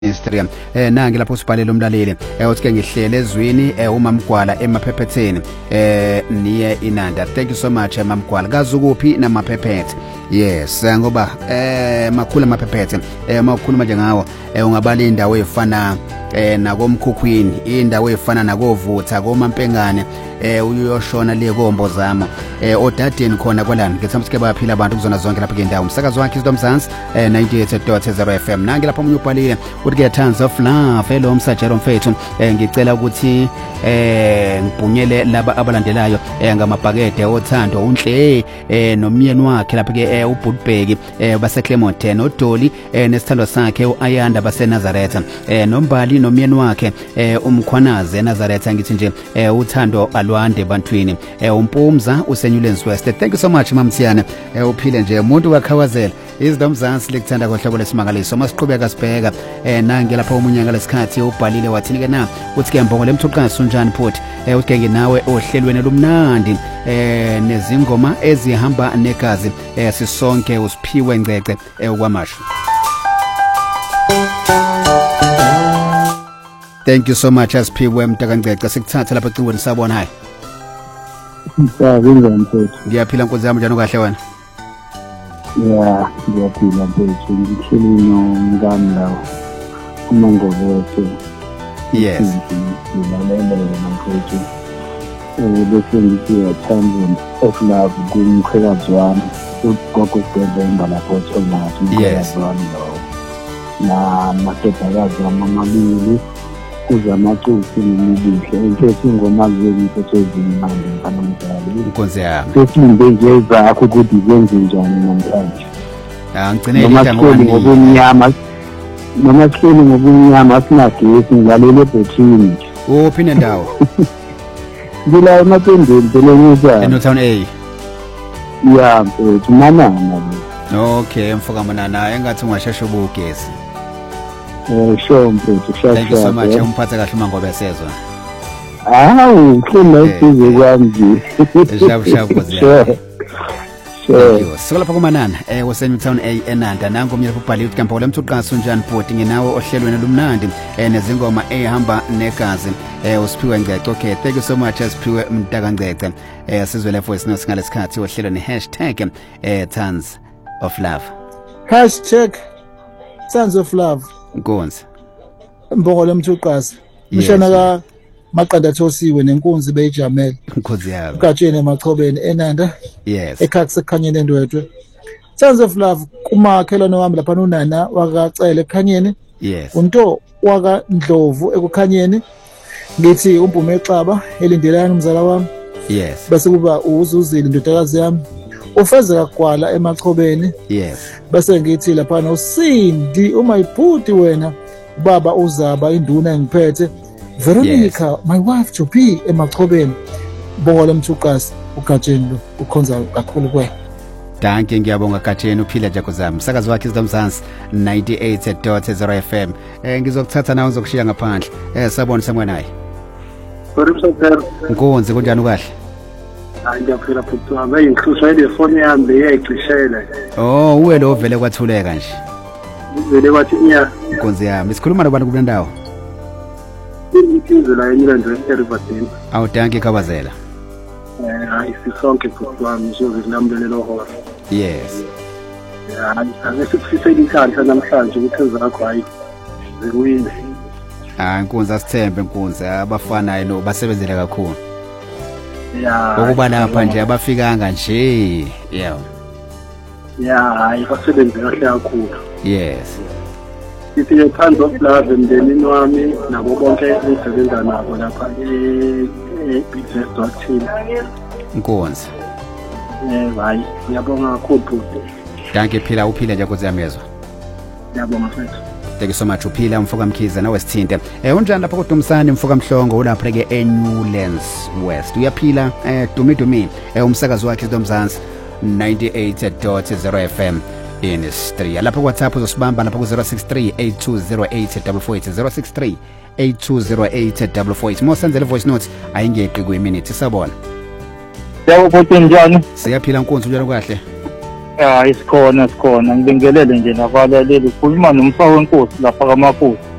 Ministry nangi lapho sibhalele umlaleli uthi ke ngihlele ezwini uMamgwala emaphepheteni niye Inanda. Thank you so much Mamgwala. Kazukuphi namaphephethe? Yes ngoba makhulu amaphephethe makhuluma nje ngawo ungabala indawo ezifana nakomkhukhwini, indawo ezifana nakovutha koMampengane uyoshona le kombo zama odadeni khona kwalana ngithamsike bayaphila abantu kuzona zonke lapha ngendawo umsakazo wakhe iZomzansi 98.0 FM. Nangi lapha umunye ubhalile uthi ke Tons of Love lo msajelo mfethu ngicela ukuthi ngibhunyele laba abalandelayo ngamabhakede othando unhle nomyeni wakhe lapha ke uBudbeki base Clement noDoli nesithalo sakhe uAyanda base Nazareth nombali nomyeni wakhe umkhwanaze eNazareth ngithi nje uthando alwande bantwini umpumza useNewlands West. Thank you so much Mamthiyana uphile nje umuntu wakhawazela iZomzansi lekuthanda kohlobo lesimangaliso masiqhubeka sibheka nange lapha umunye ngalesikhathi ubhalile wathini ke na uthi ke mbongo lemthuqansi unjani phuthi uthi ke nginawe ohlelweni lumnandi nezingoma ezihamba negazi sisonke usiphiwe ngcece ukwamashu. Thank you so much asiphiwe mntakancece sikuthatha lapha ecingweni sabona hayi. Ngiyaphila nkonzo yami njani kahle wena? Yeah, ngiyaphila mfethu ngihleli nomngani lawo uMangobethe. Yes. Ngilalela mfethu bese ngithi Tons of Love kumkhwekazi wami uGogogwemba lapho Thomas umkhwekazi wami lo na matodakazi amabili kuzamacufi nemibihle mfethu ingoma zengiphethe ezimnandi mfanamdala inkonzo yami sesimbe nje zakho ukuthi zenze njani namhlanje ngigcine ihlangano ngobumnyama noma sihleli ngobumnyama sinagesi ngilalele ebhethini uphi nendawo ngila emapendeni belenyuka eNorthtown A ya mfethu manana okay mfoka manana engathi ungasheshe ubugesi sure mfethu sure. Thank you so much umphatha kahle uMangobesezwa khona isize kwami shabu sure. Siko lapha kumanana waseNorthtown A eNanda nangu umyeni ubhalile uthi kampo lemthuqansi unjani bhuti nginawe ohlelweni lumnandi nezingoma ehamba negazi usiphiwe ngcece. Okay, thank you so much asiphiwe mntakancece sizwe le voice note ngalesikhathi ohlelweni #Tons of Love #Tons of Love Nkonzi mbongo lemthuqansi mshana ka maqanda thosiwe nenkunzi beyijamela inkonzi yabo ugatsheni emachobeni eNanda. Yes ekhaya sekhanyeni endwetwe. Tons of Love kumakhelwane wami lapha nonana wakacele ekhanyeni. Yes Unto waka Ndlovu ekukhanyeni ngithi umpume exaba elindelana umzala wami. Yes Bese kuba uzuzile indodakazi yami ufezeka kwala emachobeni. Yes Bese ngithi lapha noSindi umayibhuti wena baba uzaba induna engiphethe Veronica yes. My wife to be emachobeni bongo lemthuqansi ugatsheni lo ukhonza kakhulu kwe. Danke ngiyabonga Gatsheni uphila jakho zami umsakazi wakhe iZomzansi 98.0 FM. Ngizokuthatha nawe uzokushiya ngaphandle sabona samwenayi Nkonzi kunjani kahle? Ngiyaphila futhi wami ngihlushwa ile phone yami beyayicishela. Uwe lo vele kwathuleka nje. Vele kwathi nya Nkonzi yami sikhuluma nabantu kule ndawo. Ngizwe la eNewlands West Riverdale. Danke Khabazela. Hayi sisonke futhi wami sozinambelelo hora. Yes. Ake sikufisela ikhanda namhlanje ukuthi ezakho hayi zikuwini. Nkonzi asithembe Nkonzi abafana no basebenzele kakhulu. Yeah. Ukuba lapha nje abafikanga nje. Yeah. Yeah, hayi basebenze kahle kakhulu. Yes. Sithi Tons of Love emndenini wami nabo bonke engisebenza nabo lapha eBusiness Doctrine. Nkonzi. Hayi ngiyabonga kakhulu. Danke phila uphile nje nkonzi yamezwa. Ngiyabonga mfethu. Thank you so much uphila Mfoka Mkhize nawe sithinte unjani lapha kuDumsani Mfoka Mhlongo ulapha ke eNewlands West uyaphila dumi umsakazi wakhe iZomzansi 98.0 FM in Street lapha WhatsApp uzosibamba lapha ku 063820844 063820844 mosenzele voice note ayingeqi ku minute sabona yabo futhi njani siyaphila Nkonzi unjani kahle Isikhona ngibingelele nje nabalaleli ukhuluma nomfa wenkosi lapha kaMaputo.